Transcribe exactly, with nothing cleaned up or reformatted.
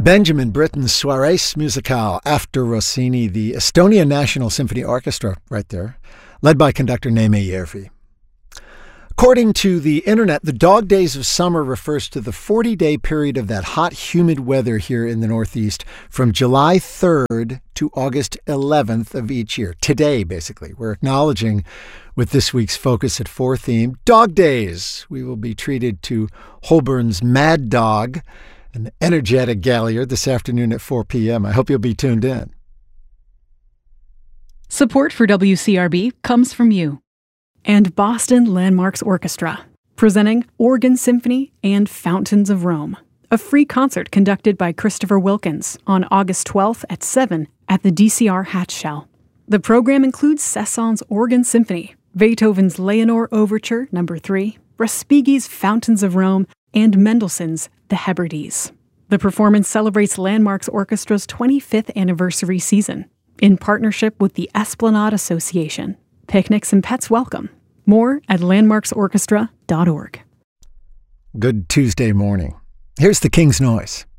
Benjamin Britten's Soirées Musicales after Rossini, the Estonian National Symphony Orchestra right there, led by conductor Neeme Järvi. According to the internet, the dog days of summer refers to the forty-day period of that hot, humid weather here in the Northeast from July third to August eleventh of each year. Today, basically, we're acknowledging with this week's Focus at Four theme, Dog Days. We will be treated to Holborn's Mad Dog, an energetic galliard, this afternoon at four p.m. I hope you'll be tuned in. Support for W C R B comes from you and Boston Landmarks Orchestra, presenting Organ Symphony and Fountains of Rome, a free concert conducted by Christopher Wilkins on August twelfth at seven at the D C R Hatch-Shell. The program includes Cesson's Organ Symphony, Beethoven's Leonore Overture Number three, Respighi's Fountains of Rome, and Mendelssohn's The Hebrides. The performance celebrates Landmarks Orchestra's twenty-fifth anniversary season in partnership with the Esplanade Association. Picnics and pets welcome. More at landmarks orchestra dot org. Good Tuesday morning. Here's the King's Noise.